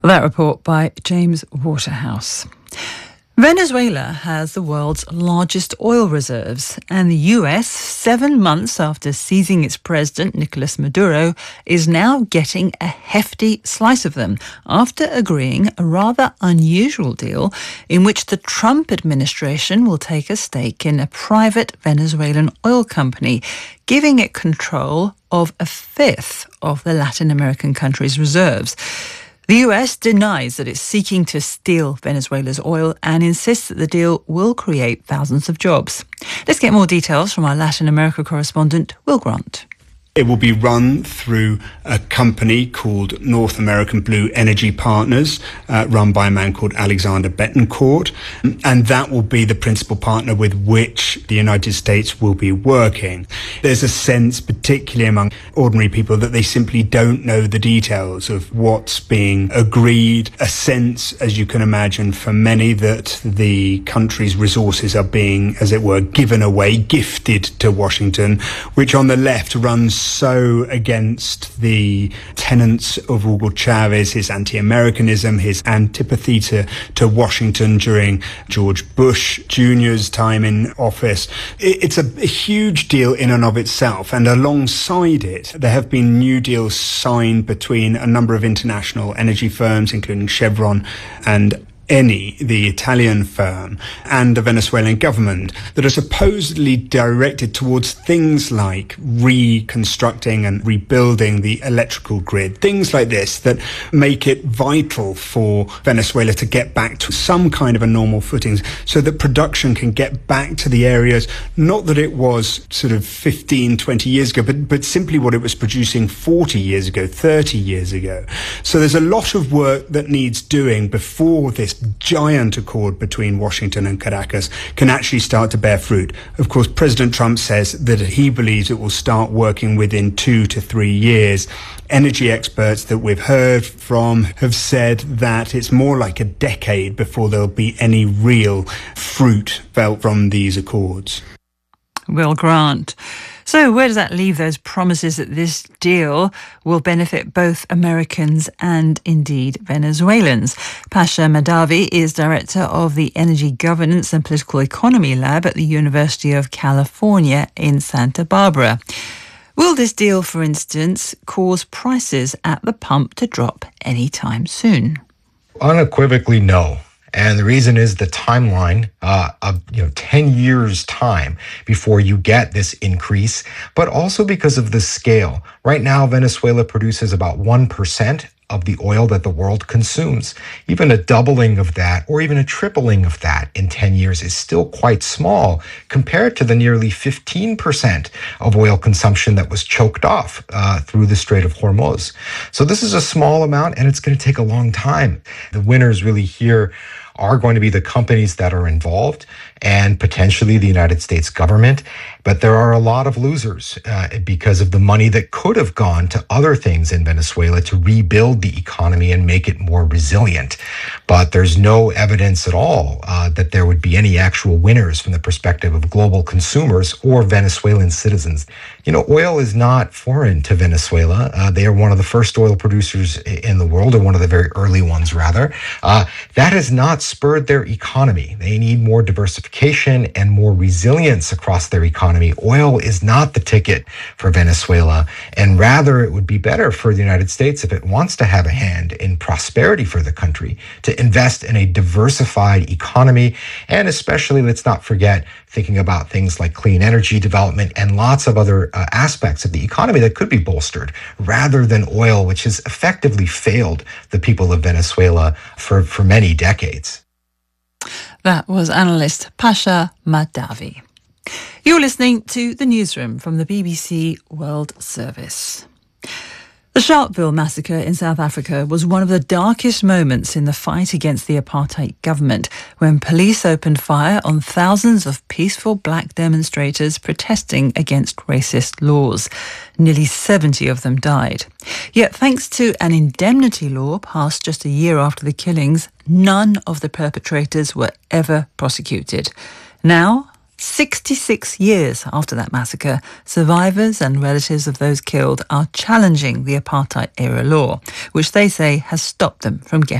That report by James Waterhouse. Venezuela has the world's largest oil reserves, and the US, 7 months after seizing its president, Nicolas Maduro, is now getting a hefty slice of them after agreeing a rather unusual deal in which the Trump administration will take a stake in a private Venezuelan oil company, giving it control of a fifth of the Latin American country's reserves. The US denies that it's seeking to steal Venezuela's oil and insists that the deal will create thousands of jobs. Let's get more details from our Latin America correspondent, Will Grant. It will be run through a company called North American Blue Energy Partners, run by a man called Alexander Betancourt, and that will be the principal partner with which the United States will be working. There's a sense, particularly among ordinary people, that they simply don't know the details of what's being agreed. A sense, as you can imagine, for many that the country's resources are being, as it were, given away, gifted to Washington, which on the left runs so against the tenets of Hugo Chavez, his anti-Americanism, his antipathy to Washington during George Bush Jr.'s time in office. It's a huge deal in and of itself, and alongside it, there have been new deals signed between a number of international energy firms, including Chevron and Eni, the Italian firm, and the Venezuelan government, that are supposedly directed towards things like reconstructing and rebuilding the electrical grid, things like this that make it vital for Venezuela to get back to some kind of a normal footing so that production can get back to the areas, not that it was sort of 15, 20 years ago, but simply what it was producing 40 years ago, 30 years ago. So there's a lot of work that needs doing before this giant accord between Washington and Caracas can actually start to bear fruit. Of course, President Trump says that he believes it will start working within 2 to 3 years. Energy experts that we've heard from have said that it's more like a decade before there'll be any real fruit felt from these accords. Will Grant. So where does that leave those promises that this deal will benefit both Americans and indeed Venezuelans? Pasha Mahdavi is director of the Energy Governance and Political Economy Lab at the University of California in Santa Barbara. Will this deal, for instance, cause prices at the pump to drop anytime soon? Unequivocally, no. And the reason is the timeline of 10 years time before you get this increase, but also because of the scale. Right now, Venezuela produces about 1% of the oil that the world consumes. Even a doubling of that or even a tripling of that in 10 years is still quite small compared to the nearly 15% of oil consumption that was choked off through the Strait of Hormuz. So this is a small amount and it's going to take a long time. The winners really here are going to be the companies that are involved and potentially the United States government. But there are a lot of losers because of the money that could have gone to other things in Venezuela to rebuild the economy and make it more resilient. But there's no evidence at all that there would be any actual winners from the perspective of global consumers or Venezuelan citizens. You know, oil is not foreign to Venezuela. They are one of the first oil producers in the world, or one of the very early ones, rather. That has not spurred their economy. They need more diversification and more resilience across their economy. Oil is not the ticket for Venezuela, and rather it would be better for the United States, if it wants to have a hand in prosperity for the country, to invest in a diversified economy, and especially, let's not forget, thinking about things like clean energy development and lots of other aspects of the economy that could be bolstered, rather than oil, which has effectively failed the people of Venezuela for many decades. That was analyst Pasha Mahdavi. You're listening to The Newsroom from the BBC World Service. The Sharpeville massacre in South Africa was one of the darkest moments in the fight against the apartheid government, when police opened fire on thousands of peaceful black demonstrators protesting against racist laws. Nearly 70 of them died. Yet thanks to an indemnity law passed just a year after the killings, none of the perpetrators were ever prosecuted. Now, 66 years after that massacre, survivors and relatives of those killed are challenging the apartheid-era law, which they say has stopped them from getting